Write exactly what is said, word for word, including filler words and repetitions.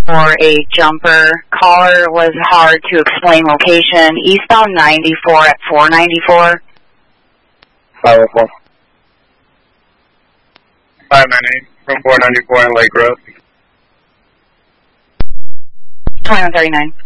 for a jumper. Caller was hard to explain location. Eastbound ninety-four at four ninety-four. five oh four. five ninety-eight from four ninety-four in Lake Road. twenty-one thirty-nine.